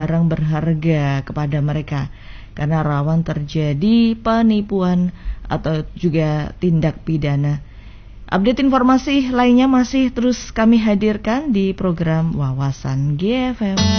barang berharga kepada mereka karena rawan terjadi penipuan atau juga tindak pidana. Update informasi lainnya masih terus kami hadirkan di program Wawasan GFM.